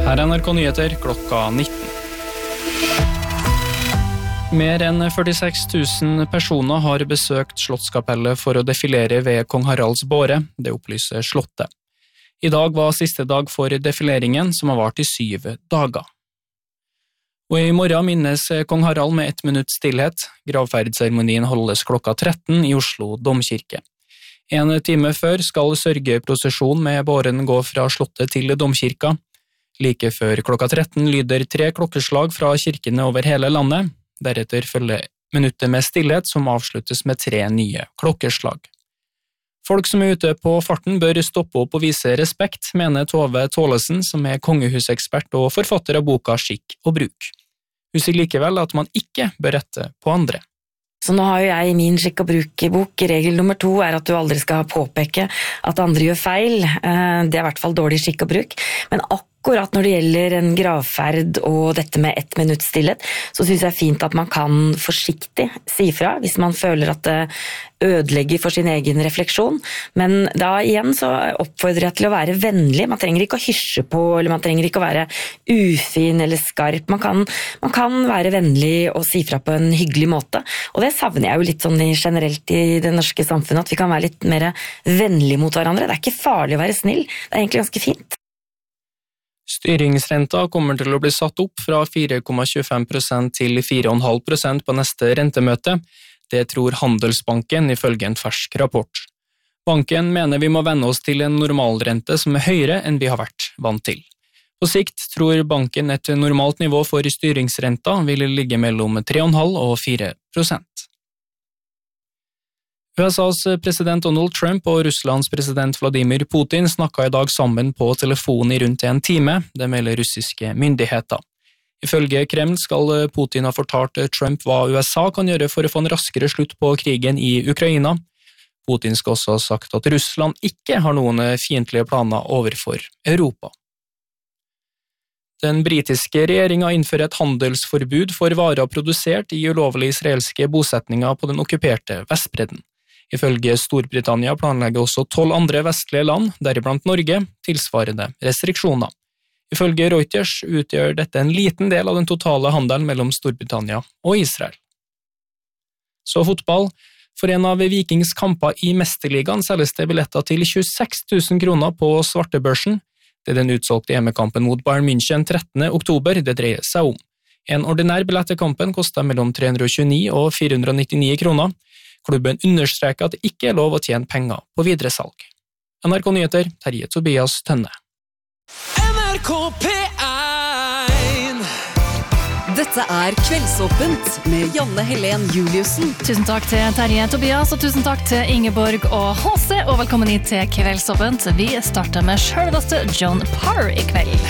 Her NRK Nyheter klokka 19. Mer enn 46 000 personer har besøkt Slottskapellet for å defilere ved Kong Haralds båre, det opplyser Slottet. I dag var siste dag for defileringen, som har vart i 7 dager. Og i morgen minnes Kong Harald med 1 minutts stillhet. Gravferdseremonien holdes klokka 13 i Oslo Domkirke. 1 time før skal sørgeprosesjon med båren gå fra Slottet til Domkirka. Like før klokka 13 lyder 3 klokkeslag fra kirkene over hele landet. Deretter følger minuttet med stillhet som avsluttes med 3 nye klokkeslag. Folk som er ute på farten bør stoppe opp og vise respekt, mener Tove Tålesen, som er kongehusekspert og forfatter av boka Skikk og bruk. Hun sier likevel at man ikke bør rette på andre. Så nå har jo jeg min skikk og bruk-bok. Regel nummer 2 er at du aldri skal påpeke at andre gjør feil. Det er i hvert fall dårlig skikk og bruk. Men akkurat når det gjelder en gravferd og dette med 1 minutts stillhet, så synes jeg fint at man kan forsiktig si fra hvis man føler at det ødelegger for sin egen refleksjon. Men da igjen så oppfordrer jeg til å være vennlig. Man trenger ikke å hysje på, eller man trenger ikke å være ufin eller skarp. Man kan være vennlig og si fra på en hyggelig måte. Og det savner jeg jo litt sånn generelt i det norske samfunnet, at vi kan være litt mer vennlige mot hverandre. Det er ikke farlig å være snill. Det er egentlig ganske fint. Styringsrenta kommer til å bli satt opp fra 4,25% til 4,5% på neste rentemøte. Det tror Handelsbanken ifølge en fersk rapport. Banken mener vi må venne oss til en normalrente som er høyere enn vi har vært vant til. På sikt tror banken et normalt nivå for styringsrenta vil ligge mellom 3,5% og 4%. USAs president Donald Trump og Russlands president Vladimir Putin snakket i dag sammen på telefon i rundt 1 time, det melder russiske myndigheter. Ifølge Kreml skal Putin ha fortalt Trump hva USA kan gjøre for å få en raskere slutt på krigen i Ukraina. Putin skal også ha sagt at Russland ikke har noen fiendtlige planer overfor Europa. Den britiske regjeringen innfører et handelsforbud for varer produsert i ulovlige israelske bosetninger på den okkuperte Vestbredden. Ifølge Storbritannia planlegger også 12 andre vestlige land, deriblant Norge, tilsvarende restriksjoner. Ifølge Reuters utgjør dette en liten del av den totale handelen mellom Storbritannia og Israel. Så fotball. For en av Vikings kamper i Mesterligaen selges det billetter til 26 000 kroner på svartebørsen. Det er den utsolgte hjemmekampen mot Bayern München 13. oktober det dreier seg om. En ordinær billett til kampen koster mellom 329 og 499 kroner. Klubben understreker at det ikke er lov å tjene penger på videresalg. NRK Nyheter, Terje Tobias Tønne. NRK P1. Dette er Kveldsåpent med Janne Helen Juliussen. Tusen takk til Terje Tobias, og tusen takk til Ingeborg og HC, og velkommen hit til Kveldsåpent. Vi starter med selveste John Parr i kveld.